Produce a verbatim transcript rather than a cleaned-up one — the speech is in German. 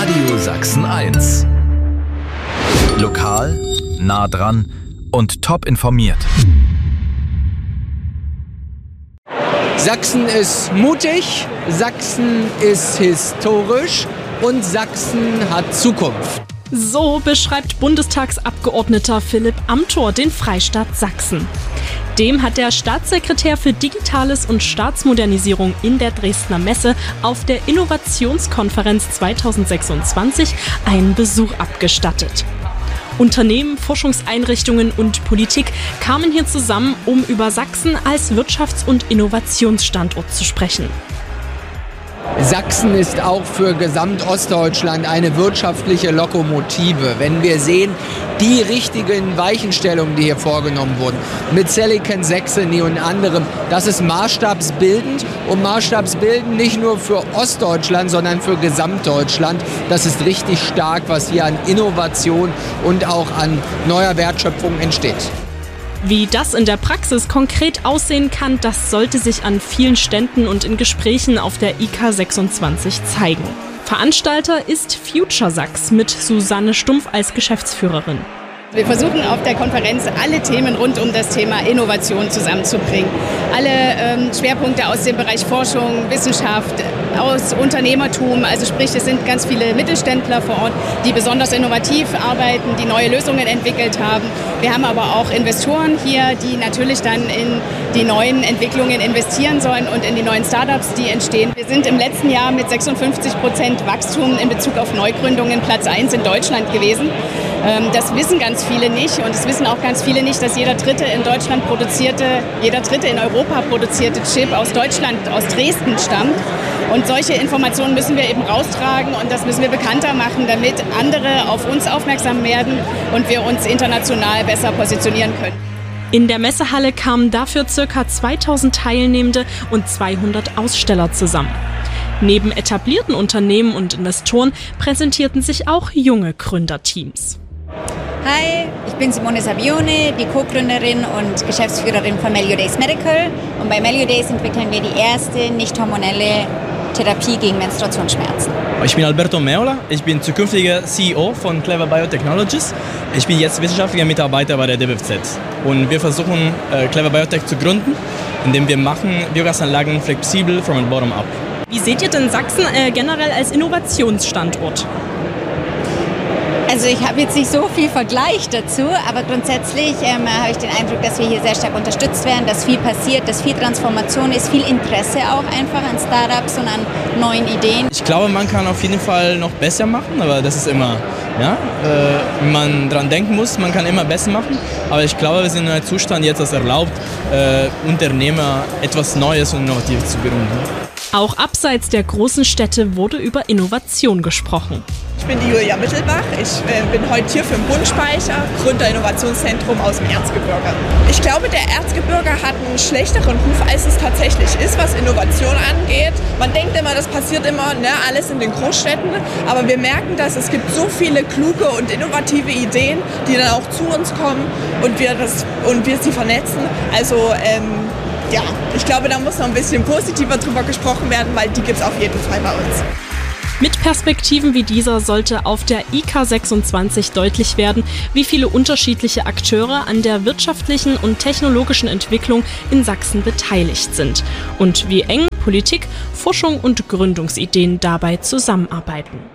Radio Sachsen eins. Lokal, nah dran und top informiert. Sachsen ist mutig, Sachsen ist historisch und Sachsen hat Zukunft. So beschreibt Bundestagsabgeordneter Philipp Amthor den Freistaat Sachsen. Dem hat der Staatssekretär für Digitales und Staatsmodernisierung in der Dresdner Messe auf der Innovationskonferenz zweitausendsechsundzwanzig einen Besuch abgestattet. Unternehmen, Forschungseinrichtungen und Politik kamen hier zusammen, um über Sachsen als Wirtschafts- und Innovationsstandort zu sprechen. Sachsen ist auch für Gesamtostdeutschland eine wirtschaftliche Lokomotive. Wenn wir sehen, die richtigen Weichenstellungen, die hier vorgenommen wurden, mit Silicon Saxony und anderem, das ist maßstabsbildend und maßstabsbildend nicht nur für Ostdeutschland, sondern für Gesamtdeutschland. Das ist richtig stark, was hier an Innovation und auch an neuer Wertschöpfung entsteht. Wie das in der Praxis konkret aussehen kann, das sollte sich an vielen Ständen und in Gesprächen auf der I K sechsundzwanzig zeigen. Veranstalter ist FutureSachs mit Susanne Stumpf als Geschäftsführerin. Wir versuchen auf der Konferenz alle Themen rund um das Thema Innovation zusammenzubringen. Alle ähm, Schwerpunkte aus dem Bereich Forschung, Wissenschaft, aus Unternehmertum. Also sprich, es sind ganz viele Mittelständler vor Ort, die besonders innovativ arbeiten, die neue Lösungen entwickelt haben. Wir haben aber auch Investoren hier, die natürlich dann in die neuen Entwicklungen investieren sollen und in die neuen Startups, die entstehen. Wir sind im letzten Jahr mit sechsundfünfzig Prozent Wachstum in Bezug auf Neugründungen Platz eins in Deutschland gewesen. Das wissen ganz viele nicht und es wissen auch ganz viele nicht, dass jeder dritte in Deutschland produzierte, jeder dritte in Europa produzierte Chip aus Deutschland, aus Dresden stammt. Und solche Informationen müssen wir eben raustragen und das müssen wir bekannter machen, damit andere auf uns aufmerksam werden und wir uns international besser positionieren können. In der Messehalle kamen dafür ca. zweitausend Teilnehmende und zweihundert Aussteller zusammen. Neben etablierten Unternehmen und Investoren präsentierten sich auch junge Gründerteams. Hi, ich bin Simone Savione, die Co-Gründerin und Geschäftsführerin von Meliodays Medical. Und bei Meliodays entwickeln wir die erste nicht hormonelle Therapie gegen Menstruationsschmerzen. Ich bin Alberto Meola, ich bin zukünftiger C E O von Clever Biotechnologies. Ich bin jetzt wissenschaftlicher Mitarbeiter bei der D B F Z. Und wir versuchen, Clever Biotech zu gründen, indem wir machen Biogasanlagen flexibel from the bottom up. Wie seht ihr denn Sachsen äh, generell als Innovationsstandort? Also ich habe jetzt nicht so viel Vergleich dazu, aber grundsätzlich ähm, habe ich den Eindruck, dass wir hier sehr stark unterstützt werden, dass viel passiert, dass viel Transformation ist, viel Interesse auch einfach an Startups und an neuen Ideen. Ich glaube, man kann auf jeden Fall noch besser machen, aber das ist immer, ja, äh, wenn man dran denken muss, man kann immer besser machen. Aber ich glaube, wir sind in einem Zustand jetzt, das erlaubt, äh, Unternehmer etwas Neues und Innovatives zu gründen. Auch abseits der großen Städte wurde über Innovation gesprochen. Ich bin die Julia Mittelbach, ich äh, bin heute hier für den Bundspeicher, Gründer Innovationszentrum aus dem Erzgebirge. Ich glaube, der Erzgebirge hat einen schlechteren Ruf, als es tatsächlich ist, was Innovation angeht. Man denkt immer, das passiert immer, ne, alles in den Großstädten, aber wir merken, dass es gibt so viele kluge und innovative Ideen, die dann auch zu uns kommen und wir, das, und wir sie vernetzen. Also ähm, ja, ich glaube, da muss noch ein bisschen positiver drüber gesprochen werden, weil die gibt es auf jeden Fall bei uns. Mit Perspektiven wie dieser sollte auf der I K sechsundzwanzig deutlich werden, wie viele unterschiedliche Akteure an der wirtschaftlichen und technologischen Entwicklung in Sachsen beteiligt sind und wie eng Politik, Forschung und Gründungsideen dabei zusammenarbeiten.